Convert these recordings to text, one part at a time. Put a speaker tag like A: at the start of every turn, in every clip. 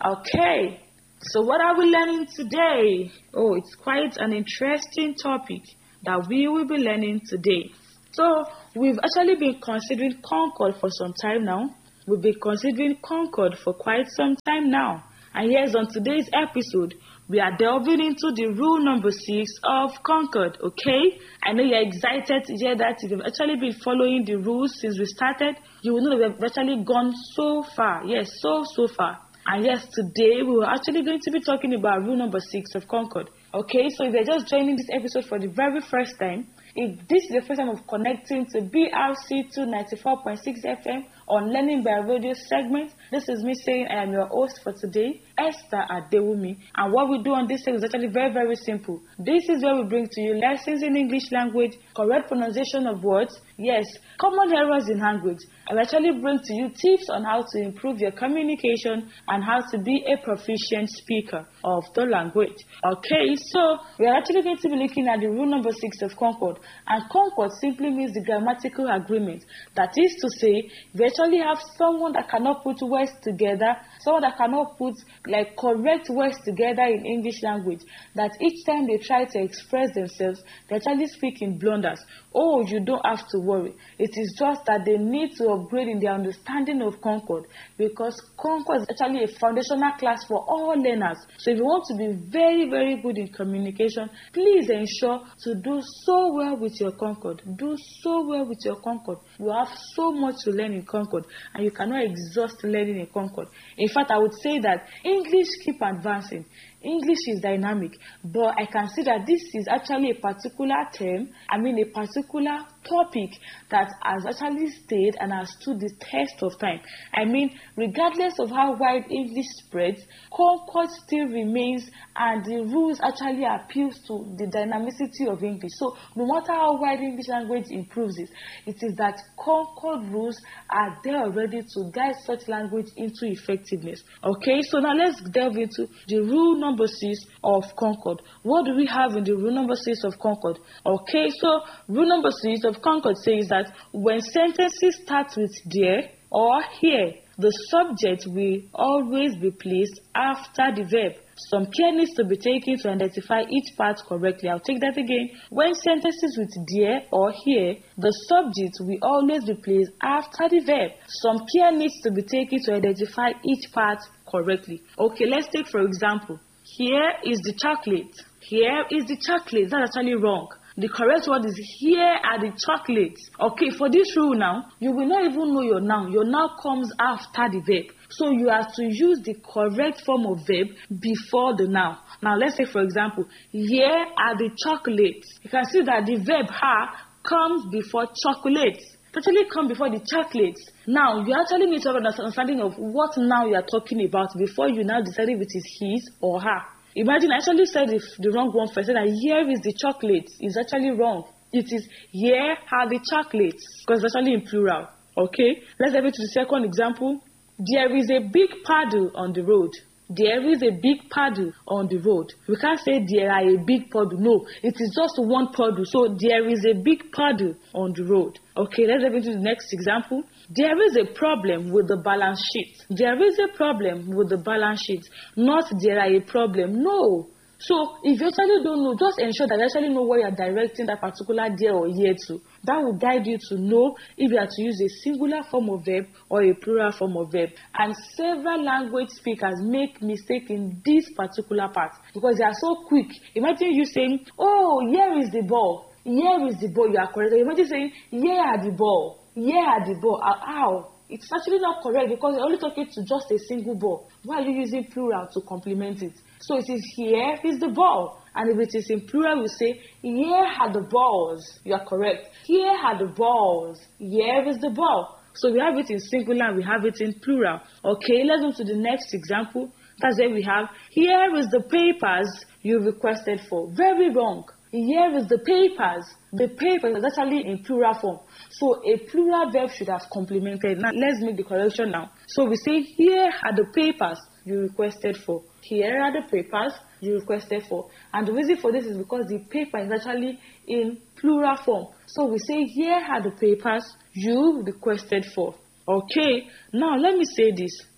A: Okay, so what are we learning today? Oh, it's quite an interesting topic that we will be learning today. So, we've actually been considering Concord for some time now. We've been considering Concord for quite some time now. And yes, on today's episode, we are delving into the rule number 6 of Concord, okay? I know you're excited to hear that. If you've actually been following the rules since we started, you will know that we've actually gone so far. Yes, so far. And yes, today we are actually going to be talking about rule number 6 of Concord. Okay, so if you're just joining this episode for the very first time, if this is the first time of connecting to BRC 294.6 FM on Learning by Radio segment, this is me saying I am your host for today, Esther Adewumi. And what we do on this segment is actually very, very simple. This is where we bring to you lessons in English language, correct pronunciation of words, yes, common errors in language. I actually bring to you tips on how to improve your communication and how to be a proficient speaker of the language. Okay, so we are actually going to be looking at the rule number 6 of Concord. And Concord simply means the grammatical agreement. That is to say, we actually have someone that cannot put words together, someone that cannot put correct words together in English language, that each time they try to express themselves, they actually speak in blunders. Oh, you don't have to worry. It is just that they need to upgrade in their understanding of Concord, because Concord is actually a foundational class for all learners. So if you want to be very, very good in communication, please ensure to do so well with your Concord. Do so well with your Concord. You have so much to learn in Concord, and you cannot exhaust learning in Concord. In fact, I would say that English keep advancing. English is dynamic, but I can see that this is actually a particular term, a particular topic that has actually stayed and has stood the test of time. Regardless of how wide English spreads, Concord still remains, and the rules actually appeals to the dynamicity of English. So no matter how wide English language improves it is that Concord rules are there already to guide such language into effectiveness. Okay, so now let's delve into the rule number 6 of Concord. What do we have in the rule number 6 of Concord? Okay, so rule number 6 of Concord says that when sentences start with there or here, the subject will always be placed after the verb. Some care needs to be taken to identify each part correctly. I'll take that again. When sentences with there or here, the subject will always be placed after the verb. Some care needs to be taken to identify each part correctly. Okay, let's take for example. Here is the chocolate. Here is the chocolate. That's actually wrong. The correct word is here are the chocolates. Okay, for this rule now, you will not even know your noun. Your noun comes after the verb. So you have to use the correct form of verb before the noun. Now let's say for example, here are the chocolates. You can see that the verb ha comes before chocolates. It actually comes before the chocolates. Now you actually need to have an understanding of what noun you are talking about before you now decide if it is his or her. Imagine I actually said the wrong one first. I said that here is the chocolates. It's actually wrong. It is here are the chocolates, because it's actually in plural. Okay, let's have it to the second example. There is a big puddle on the road. There is a big puddle on the road. We can't say there are a big puddle. No, it is just one puddle. So there is a big puddle on the road. Okay, let's get into the next example. There is a problem with the balance sheet. There is a problem with the balance sheet. Not there are a problem. No. So if you actually don't know, just ensure that you actually know where you are directing that particular there or here to. That will guide you to know if you are to use a singular form of verb or a plural form of verb. And several language speakers make mistakes in this particular part because they are so quick. Imagine you saying, oh, here is the ball. Here is the ball. You are correct. Imagine saying, here are the ball. Here are the ball. How? It's actually not correct because you're only talking to just a single ball. Why are you using plural to complement it? So it is here is the ball. And if it is in plural, we say, here are the balls. You are correct. Here are the balls. Here is the ball. So we have it in singular and we have it in plural. Okay, let's go to the next example. That's where we have, here is the papers you requested for. Very wrong. Here is the papers. The papers is actually in plural form. So a plural verb should have complemented. Now let's make the correction now. So we say, here are the papers you requested for. Here are the papers you requested for. And the reason for this is because the paper is actually in plural form. So we say, here are the papers you requested for. Okay, now let me say this.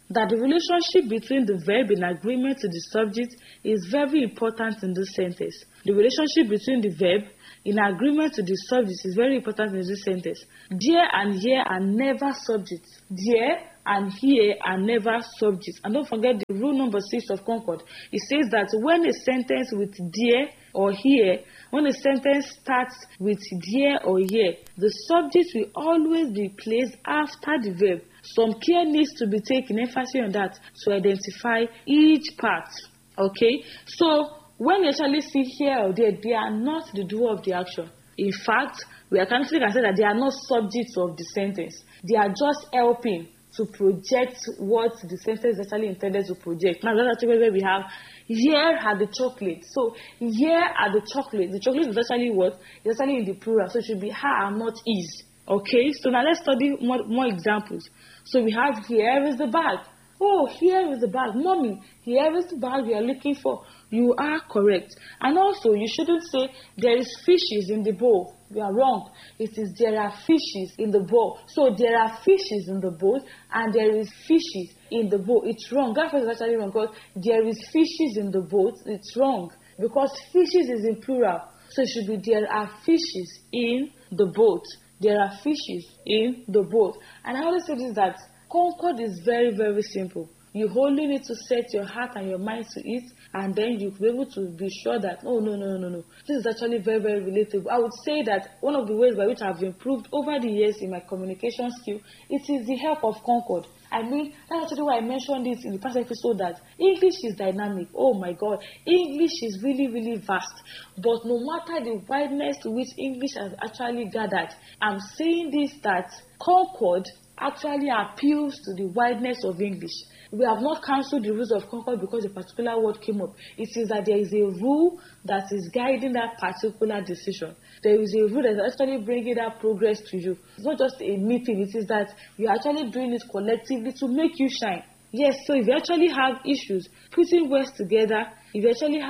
A: that the relationship between the verb in agreement to the subject is very important in this sentence. The relationship between the verb in agreement to the subject is very important in this sentence. There and here are never subjects. There and here are never subjects. And don't forget the rule number 6 of Concord. It says that when a sentence with there or here, when a sentence starts with there or here, the subject will always be placed after the verb. Some care needs to be taken, emphasis on that, to identify each part. Okay? So, when you actually see here or there, they are not the doer of the action. In fact, we can say that they are not subjects of the sentence. They are just helping to project what the sentence is actually intended to project. Now, that's actually where we have, here are the chocolates. So, here are the chocolates. The chocolate is actually what? It's actually in the plural. So, it should be her and not is. Okay? So, now let's study more examples. So, we have here is the bag. Oh, here is the bag. Mommy, here is the bag you are looking for. You are correct. And also, you shouldn't say there is fishes in the bowl. You are wrong. It is there are fishes in the bowl. So, there are fishes in the bowl and there is fishes in the bowl. It's wrong. That phrase is actually wrong because there is fishes in the boat. It's wrong because fishes is in plural. So, it should be there are fishes in the boat. There are fishes in the boat. And I always say this, that Concord is very, very simple. You only need to set your heart and your mind to it, and then you'll be able to be sure that, oh, no. This is actually very, very relatable. I would say that one of the ways by which I've improved over the years in my communication skill, it is the help of Concord. I mean, that's actually why I mentioned this in the past episode, that English is dynamic. Oh my God, English is really, really vast. But no matter the wideness to which English has actually gathered, I'm saying this, that Concord actually appeals to the wideness of English. We have not cancelled the rules of Concord because a particular word came up. It is that there is a rule that is guiding that particular decision. There is a rule that is actually bringing that progress to you. It's not just a meeting. It is that you are actually doing it collectively to make you shine. Yes, so if you actually have issues putting words together, putting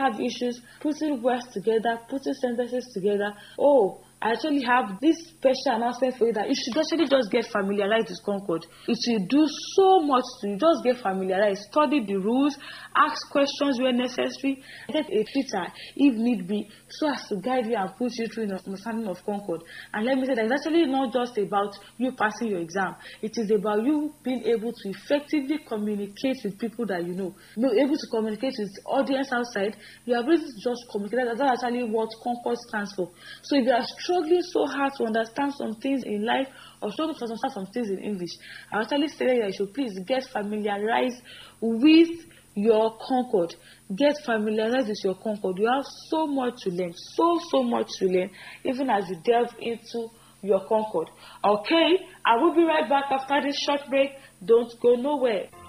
A: sentences together, I actually have this special announcement for you that you should actually just get familiarized with Concord. It will do so much to you. Just get familiarized, study the rules, ask questions where necessary, get a tutor if need be, so as to guide you and put you through an understanding of Concord. And let me say that it's actually not just about you passing your exam. It is about you being able to effectively communicate with people that you know. Being able to communicate with the audience outside. You are able to just communicate. That's actually what Concord stands for. So if you are struggling so hard to understand some things in life or struggling to understand some things in English, I actually say that you should please get familiarized with your Concord. Get familiarized with your Concord. You have so much to learn, so much to learn, even as you delve into your Concord. Okay, I will be right back after this short break. Don't go nowhere.